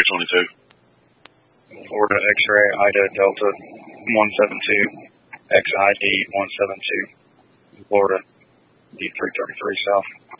Florida X-ray Ida Delta 172, XID 172, Florida D333 South.